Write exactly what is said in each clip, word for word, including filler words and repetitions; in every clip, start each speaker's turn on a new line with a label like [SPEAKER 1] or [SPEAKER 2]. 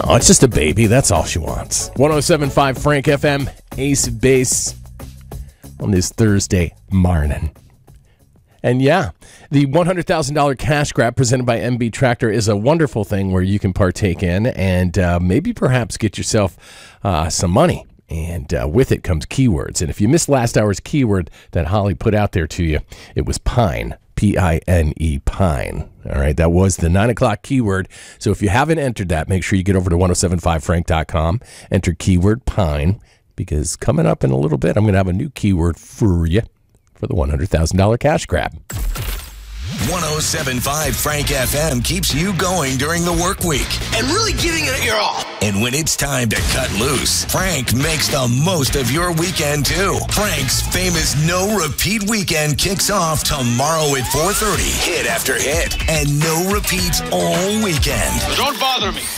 [SPEAKER 1] Oh, it's just a baby. That's all she wants. one oh seven point five Frank F M, Ace of Base on this Thursday morning. And yeah, the one hundred thousand dollars cash grab presented by M B Tractor is a wonderful thing where you can partake in and uh, maybe perhaps get yourself uh, some money. And uh, with it comes keywords. And if you missed last hour's keyword that Holly put out there to you, it was pine. P I N E, pine. All right, that was the nine o'clock keyword. So if you haven't entered that, make sure you get over to ten seventy-five frank dot com, enter keyword pine, because coming up in a little bit, I'm going to have a new keyword for you for the one hundred thousand dollars cash grab.
[SPEAKER 2] one oh seven point five Frank F M keeps you going during the work week and really giving it your all. And when it's time to cut loose, Frank makes the most of your weekend too. Frank's famous no repeat weekend kicks off tomorrow at four thirty. Hit after hit and no repeats all weekend.
[SPEAKER 3] Don't bother me.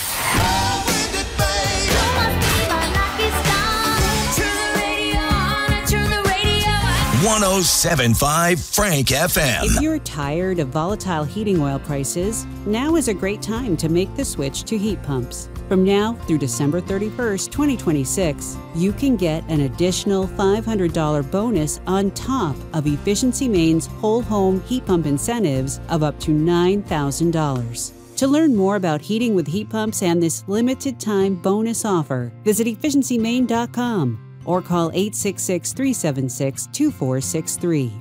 [SPEAKER 2] one oh seven point five Frank F M.
[SPEAKER 4] If you're tired of volatile heating oil prices, now is a great time to make the switch to heat pumps. From now through December thirty-first, twenty twenty-six, you can get an additional five hundred dollars bonus on top of Efficiency Maine's whole home heat pump incentives of up to nine thousand dollars. To learn more about heating with heat pumps and this limited time bonus offer, visit efficiency maine dot com. or call eight six six, three seven six, two four six three.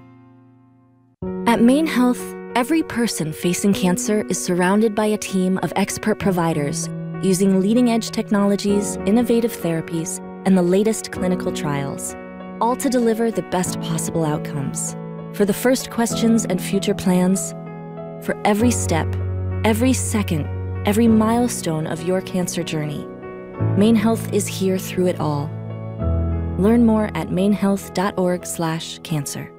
[SPEAKER 5] At Maine Health, every person facing cancer is surrounded by a team of expert providers using leading-edge technologies, innovative therapies, and the latest clinical trials, all to deliver the best possible outcomes. For the first questions and future plans, for every step, every second, every milestone of your cancer journey, Maine Health is here through it all. Learn more at mainehealth.org slash cancer.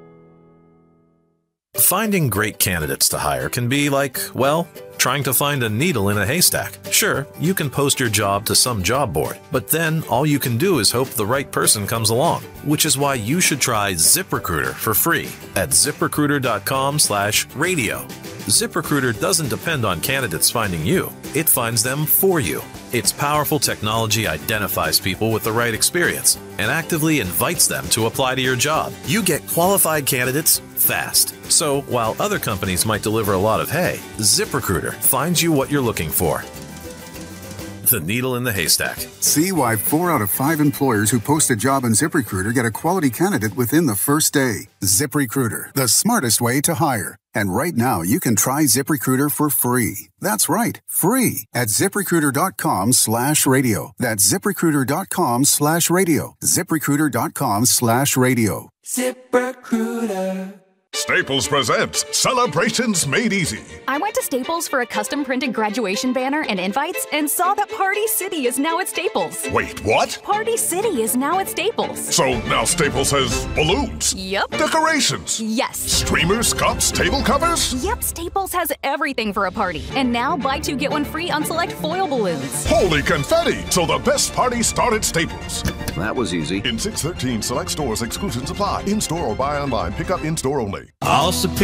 [SPEAKER 6] Finding great candidates to hire can be like, well, trying to find a needle in a haystack. Sure, you can post your job to some job board, but then all you can do is hope the right person comes along, which is why you should try ZipRecruiter for free at ZipRecruiter.com slash radio. ZipRecruiter doesn't depend on candidates finding you. It finds them for you. Its powerful technology identifies people with the right experience and actively invites them to apply to your job. You get qualified candidates fast. So while other companies might deliver a lot of hay, ZipRecruiter finds you what you're looking for. The needle in the haystack.
[SPEAKER 7] See why four out of five employers who post a job on ZipRecruiter get a quality candidate within the first day. ZipRecruiter, the smartest way to hire. And right now, you can try ZipRecruiter for free. That's right, free at ZipRecruiter.com slash radio. That's ZipRecruiter.com slash radio. ZipRecruiter.com slash radio.
[SPEAKER 8] ZipRecruiter.
[SPEAKER 9] Staples presents Celebrations Made Easy.
[SPEAKER 10] I went to Staples for a custom printed graduation banner and invites and saw that Party City is now at Staples.
[SPEAKER 9] Wait, what?
[SPEAKER 10] Party City is now at Staples.
[SPEAKER 9] So now Staples has balloons?
[SPEAKER 10] Yep.
[SPEAKER 9] Decorations?
[SPEAKER 10] Yes.
[SPEAKER 9] Streamers, cups, table covers?
[SPEAKER 10] Yep, Staples has everything for a party. And now buy two, get one free on select foil balloons.
[SPEAKER 9] Holy confetti! So the best party started at Staples.
[SPEAKER 11] That was easy.
[SPEAKER 9] In six thirteen select stores, exclusions apply. In-store or buy online. Pick up in-store only.
[SPEAKER 12] Also